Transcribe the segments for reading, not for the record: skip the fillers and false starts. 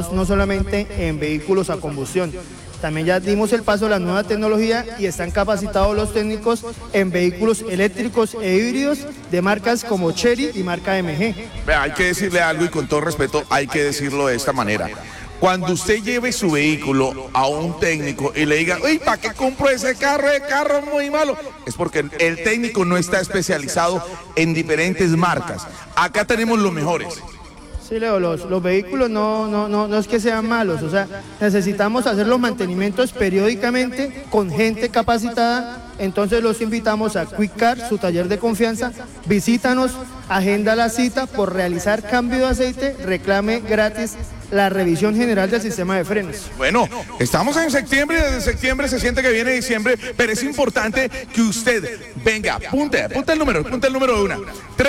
no solamente en vehículos a combustión. También ya dimos el paso a la nueva tecnología y están capacitados los técnicos en vehículos eléctricos e híbridos de marcas como Chery y marca MG. Vea, hay que decirle algo y con todo respeto hay que decirlo de esta manera. Cuando usted lleve su vehículo a un técnico y le diga, uy, ¿para qué compro ese carro? El carro es muy malo. Es porque el técnico no está especializado en diferentes marcas. Acá tenemos los mejores. Sí, Leo, los vehículos no es que sean malos, o sea, necesitamos hacer los mantenimientos periódicamente con gente capacitada, entonces los invitamos a Quick Car, su taller de confianza, visítanos, agenda la cita por realizar cambio de aceite, reclame gratis la revisión general del sistema de frenos. Bueno, estamos en septiembre, desde septiembre se siente que viene diciembre, pero es importante que usted venga, apunte el número de una,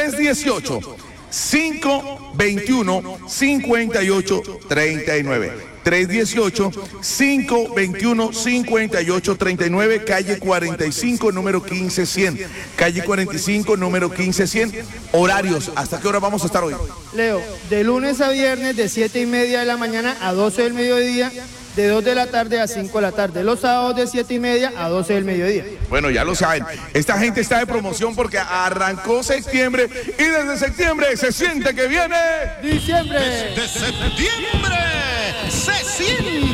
318-521-5839. 318-521-5839, calle 45, número 15100. Calle 45, número 15100. Horarios, ¿hasta qué hora vamos a estar hoy? Leo, de lunes a viernes de 7:30 de la mañana a 12 del mediodía, de 2 de la tarde a 5 de la tarde. Los sábados de 7:30 a 12 del mediodía. Bueno, ya lo saben, esta gente está de promoción porque arrancó septiembre y desde septiembre se siente que viene diciembre. Desde septiembre se siente